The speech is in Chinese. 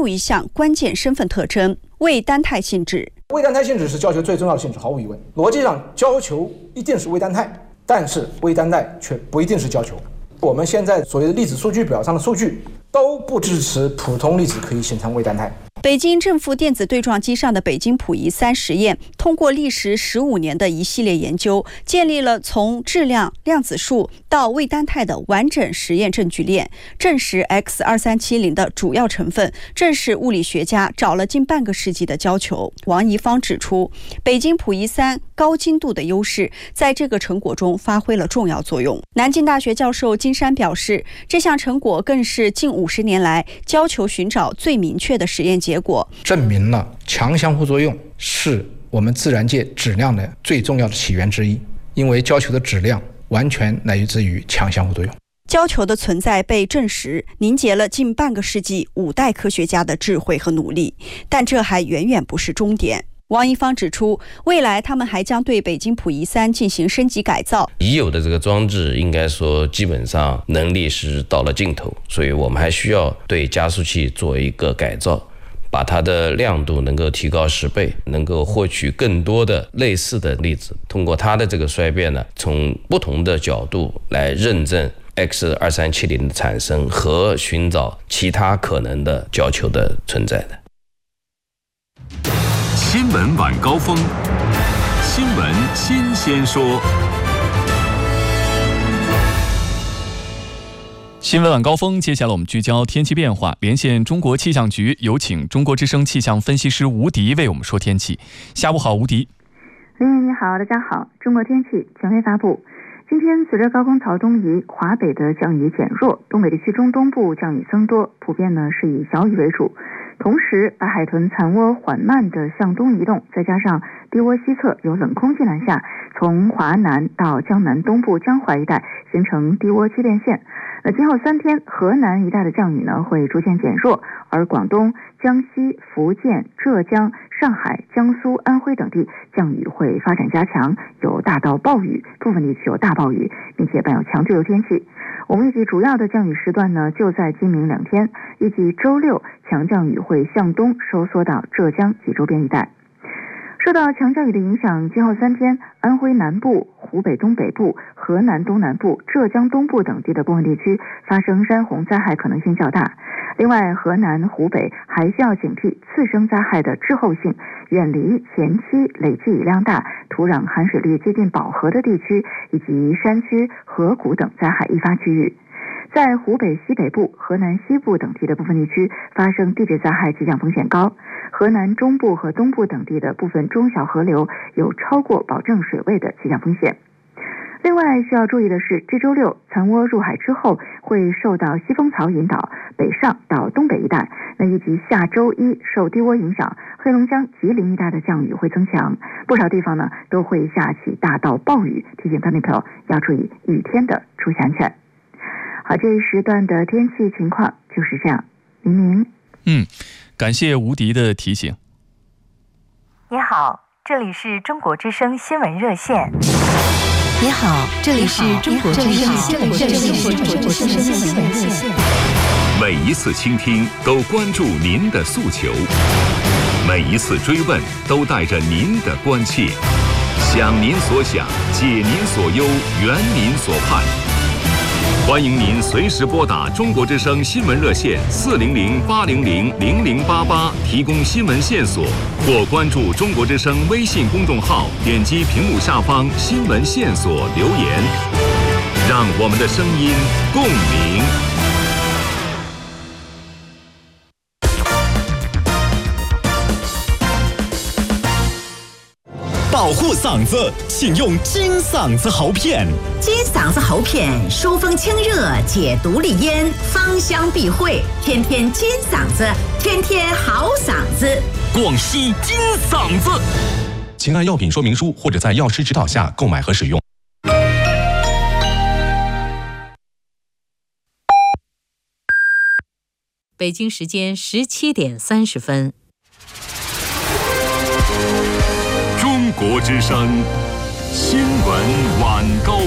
又一项关键身份特征——未单态性质。 未单态性质是教球最重要的性质，毫无疑问。逻辑上，教球一定是微单态，但是微单态却不一定是教球。我们现在所谓的粒子数据表上的数据都不支持普通粒子可以形成微单态。 北京正负电子对撞机上的北京溥仪3实验，通过历时15年的一系列研究，建立了从质量、量子数到微单态的完整实验证据链，证实 X2370的主要成分正是物理学家找了近半个世纪的胶球。王贻芳指出，北京溥仪3高精度的优势在这个成果中发挥了重要作用。南京大学教授金山表示，这项成果更是近50年来胶球寻找最明确的实验结果， 证明了强相互作用是我们自然界质量的最重要的起源之一，因为胶球的质量完全来自于强相互作用。 胶球的存在被证实，凝结了近半个世纪5代科学家的智慧和努力，但这还远远不是终点。王贻芳指出，未来他们还将对北京溥仪3进行升级改造。 已有的这个装置应该说基本上能力是到了尽头，所以我们还需要对加速器做一个改造，把它的亮度能够提高10倍，能够获取更多的类似的粒子，通过它的这个衰变呢，从不同的角度来认证 X2370 的产生和寻找其他可能的胶球的存在的。 新闻晚高峰，新闻新鲜说。 新闻晚高峰，接下来我们聚焦天气变化，连线中国气象局，有请中国之声气象分析师吴迪为我们说天气。下午好，吴迪。 林云你好，大家好。中国天气权威发布，今天随着高空槽东移，华北的降雨减弱，东北地区中东部降雨增多，普遍呢是以小雨为主。同时，白海豚残涡缓慢地向东移动，再加上低涡西侧有冷空气南下，从华南到江南东部江淮一带形成低涡气垫线。今后3天，河南一带的降雨呢会逐渐减弱，而广东、江西、福建、浙江、上海、江苏、安徽等地降雨会发展加强，有大到暴雨，部分地区有大暴雨，并且伴有强对流天气。我们预计主要的降雨时段呢就在今明2天，预计周6强降雨会向东收缩到浙江及周边一带。受到强降雨的影响，今后3天，安徽南部、湖北东北部、河南东南部、浙江东部等地的部分地区发生山洪灾害可能性较大。另外，河南、湖北还需要警惕次生灾害的滞后性，远离前期累积雨量大、土壤含水率接近饱和的地区，以及山区、河谷等灾害易发区域。在湖北西北部、河南西部等地的部分地区发生地质灾害气象风险高，河南中部和东部等地的部分中小河流有超过保证水位的气象风险。另外需要注意的是，这周6残涡入海之后会受到西风槽引导，北上到东北一带。预计下周1受低涡影响，黑龙江、吉林一带的降雨会增强，不少地方呢都会下起大到暴雨，提醒观众朋友要注意雨天的出行安全。好，这一时段的天气情况就是这样。林明， 感谢吴迪的提醒。 你好，这里是中国之声新闻热线。 你好，这里是中国之声新闻热线。 每一次倾听都关注您的诉求，每一次追问都带着您的关切，想您所想，解您所忧，圆您所盼。欢迎您随时拨打中国之声新闻热线400-800-0088提供新闻线索，或关注中国之声微信公众号，点击屏幕下方新闻线索留言，让我们的声音共鸣。 保护嗓子，请用金嗓子喉片。 金嗓子喉片疏风清热，解毒利咽，芳香避秽，天天金嗓子，天天好嗓子。 广西金嗓子，请按药品说明书或者在药师指导下购买和使用。 北京时间17点30分。 中国之声新闻晚高